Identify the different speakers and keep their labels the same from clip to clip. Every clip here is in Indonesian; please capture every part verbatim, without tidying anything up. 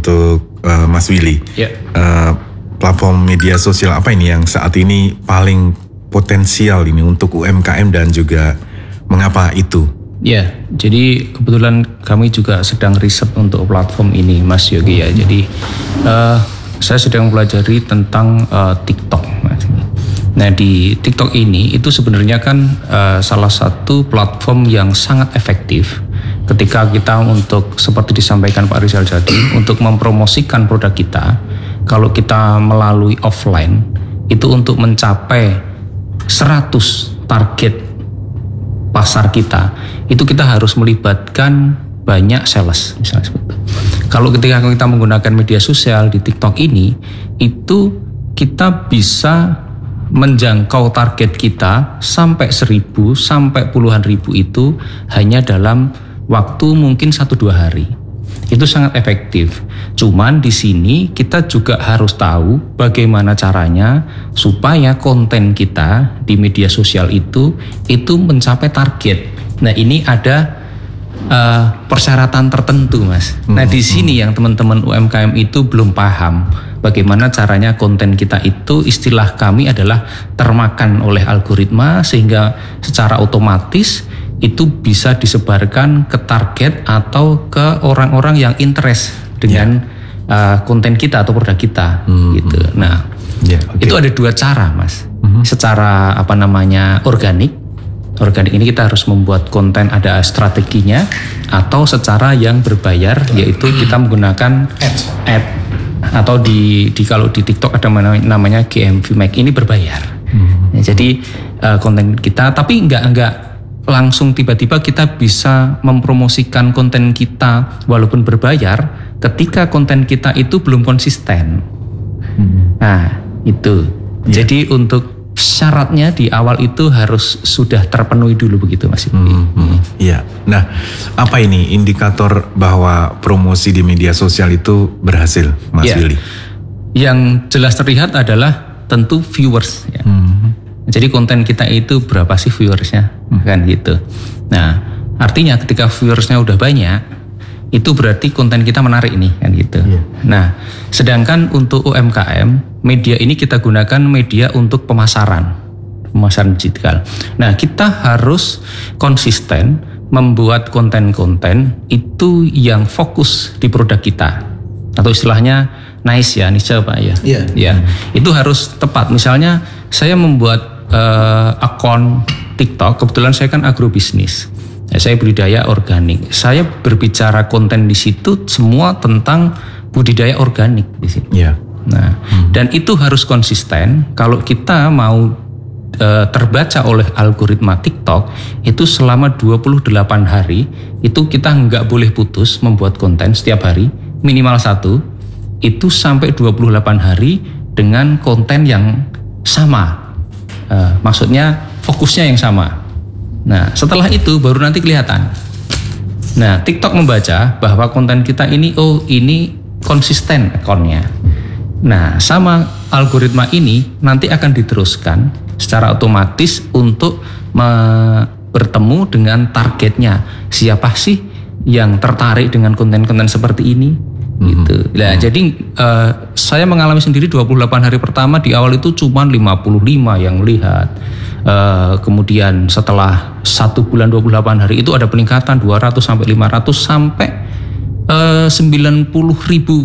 Speaker 1: untuk uh, Mas Willy.
Speaker 2: Ya.
Speaker 1: Uh, platform media sosial apa ini yang saat ini paling potensial ini untuk U M K M dan juga mengapa itu?
Speaker 2: Ya, jadi kebetulan kami juga sedang riset untuk platform ini, Mas Yogi ya. Jadi uh, saya sedang mempelajari tentang uh, TikTok, Mas. Nah di TikTok ini itu sebenarnya kan uh, salah satu platform yang sangat efektif ketika kita untuk seperti disampaikan Pak Rizal tadi untuk mempromosikan produk kita. Kalau kita melalui offline itu untuk mencapai seratus target pasar kita itu kita harus melibatkan banyak sales misalnya seperti itu. Kalau ketika kita menggunakan media sosial di TikTok ini itu kita bisa menjangkau target kita sampai seribu sampai puluhan ribu itu hanya dalam waktu mungkin satu dua hari. Itu sangat efektif. Cuman di sini kita juga harus tahu bagaimana caranya supaya konten kita di media sosial itu itu mencapai target. Nah ini ada uh, persyaratan tertentu, Mas. Nah di sini yang teman-teman U M K M itu belum paham bagaimana caranya konten kita itu istilah kami adalah termakan oleh algoritma sehingga secara otomatis itu bisa disebarkan ke target atau ke orang-orang yang interest dengan yeah. uh, konten kita atau produk kita hmm. gitu. Nah, yeah, okay. itu ada dua cara, Mas. Hmm. Secara apa namanya organik, organik ini kita harus membuat konten ada strateginya, atau secara yang berbayar yaitu kita menggunakan ad, ad atau di, di kalau di TikTok ada namanya G M V Max ini berbayar. Hmm. Ya, jadi uh, konten kita tapi enggak enggak langsung tiba-tiba kita bisa mempromosikan konten kita walaupun berbayar ketika konten kita itu belum konsisten. Hmm. Nah, itu. Yeah. Jadi untuk syaratnya di awal itu harus sudah terpenuhi dulu begitu, Mas. Iya. Hmm. Hmm.
Speaker 1: Yeah. Nah, apa ini indikator bahwa promosi di media sosial itu berhasil, Mas yeah. Willy?
Speaker 2: Yang jelas terlihat adalah tentu viewers ya. Hmm. Jadi konten kita itu berapa sih viewersnya, hmm. kan gitu. Nah, artinya ketika viewersnya udah banyak, itu berarti konten kita menarik nih, kan gitu. Yeah. Nah, sedangkan untuk U M K M, media ini kita gunakan media untuk pemasaran, pemasaran digital. Nah, kita harus konsisten membuat konten-konten itu yang fokus di produk kita, atau istilahnya nice ya, niche Pak ya.
Speaker 1: Yeah.
Speaker 2: Ya, itu harus tepat. Misalnya saya membuat Uh, akun TikTok, kebetulan saya kan agrobisnis, ya, saya budidaya organik. Saya berbicara konten di situ semua tentang budidaya organik di situ.
Speaker 1: Yeah.
Speaker 2: Nah, hmm. dan itu harus konsisten. Kalau kita mau uh, terbaca oleh algoritma TikTok itu selama dua puluh delapan hari itu kita nggak boleh putus membuat konten setiap hari minimal satu. Itu sampai dua puluh delapan hari dengan konten yang sama. Uh, maksudnya fokusnya yang sama. Nah setelah itu baru nanti kelihatan. Nah TikTok membaca bahwa konten kita ini oh ini konsisten akunnya. Nah sama algoritma ini nanti akan diteruskan secara otomatis untuk me- bertemu dengan targetnya. Siapa sih yang tertarik dengan konten-konten seperti ini? Gitu. Nah, hmm. jadi uh, saya mengalami sendiri dua puluh delapan hari pertama di awal itu cuma lima puluh lima yang lihat. Uh, kemudian setelah satu bulan dua puluh delapan hari itu ada peningkatan dua ratus sampai lima ratus sampai uh, sembilan puluh ribu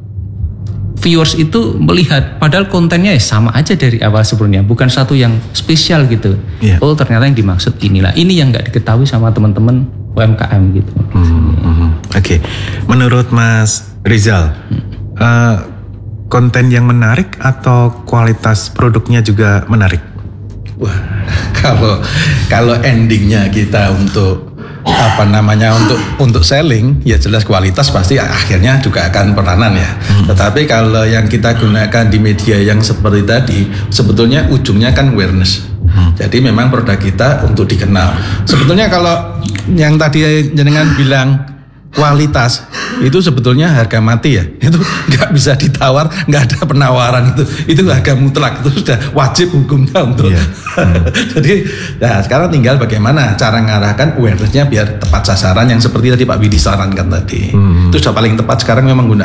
Speaker 2: viewers itu melihat, padahal kontennya ya sama aja dari awal sebelumnya, bukan satu yang spesial gitu. Yeah. Oh ternyata yang dimaksud inilah, ini yang nggak diketahui sama teman-teman U M K M gitu.
Speaker 1: Hmm, hmm. Oke, okay. Menurut Mas Rizal, hmm. uh, konten yang menarik atau kualitas produknya juga menarik?
Speaker 3: Wah, kalau kalau endingnya kita untuk apa namanya untuk untuk selling ya jelas kualitas pasti akhirnya juga akan peranan ya. Hmm. Tetapi kalau yang kita gunakan di media yang seperti tadi sebetulnya ujungnya kan awareness. Hmm. Jadi memang produk kita untuk dikenal. Sebetulnya kalau yang tadi jenengan bilang kualitas itu sebetulnya harga mati ya, itu nggak bisa ditawar, nggak ada penawaran itu, itu harga mutlak, itu sudah wajib hukumnya untuk. Yeah. Hmm. Jadi, nah sekarang tinggal bagaimana cara mengarahkan awareness-nya biar tepat sasaran yang seperti tadi Pak Widi sarankan tadi, hmm. itu sudah paling tepat sekarang memang guna